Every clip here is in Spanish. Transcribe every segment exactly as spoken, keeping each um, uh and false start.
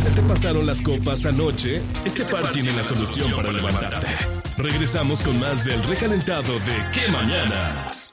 ¿Se te pasaron las copas anoche? Este, este par tiene la solución para levantarte. Regresamos con más del recalentado de ¿Qué Mañanas?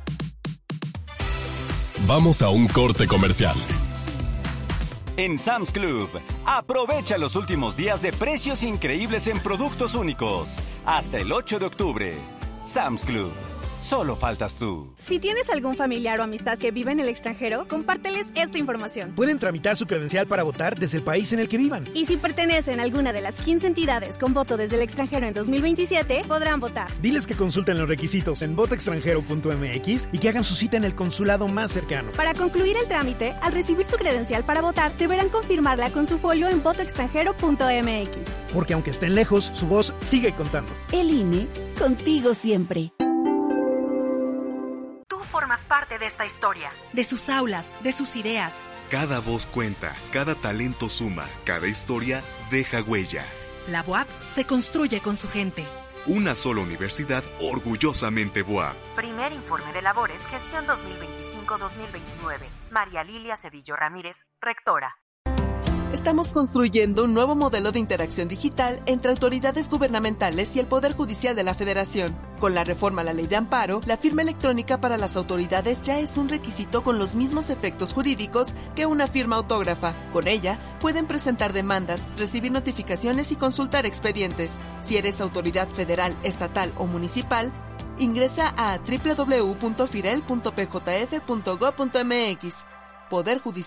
Vamos a un corte comercial. En Sam's Club, aprovecha los últimos días de precios increíbles en productos únicos. Hasta el ocho de octubre. Sam's Club. Solo faltas tú. Si tienes algún familiar o amistad que vive en el extranjero, compárteles esta información. Pueden tramitar su credencial para votar desde el país en el que vivan. Y si pertenecen a alguna de las quince entidades con voto desde el extranjero en dos mil veintisiete, podrán votar. Diles que consulten los requisitos en voto extranjero punto m x y que hagan su cita en el consulado más cercano. Para concluir el trámite, al recibir su credencial para votar, deberán confirmarla con su folio en voto extranjero punto m x. Porque aunque estén lejos, su voz sigue contando. El I N E, contigo siempre. Formas parte de esta historia, de sus aulas, de sus ideas. Cada voz cuenta, cada talento suma, cada historia deja huella. La B U A P se construye con su gente. Una sola universidad orgullosamente B U A P. Primer informe de labores, gestión dos mil veinticinco dos mil veintinueve. María Lilia Cedillo Ramírez, rectora. Estamos construyendo un nuevo modelo de interacción digital entre autoridades gubernamentales y el Poder Judicial de la Federación. Con la reforma a la Ley de Amparo, la firma electrónica para las autoridades ya es un requisito con los mismos efectos jurídicos que una firma autógrafa. Con ella, pueden presentar demandas, recibir notificaciones y consultar expedientes. Si eres autoridad federal, estatal o municipal, ingresa a doble u doble u doble u punto firel punto p j f punto gob punto m x. Poder Judicial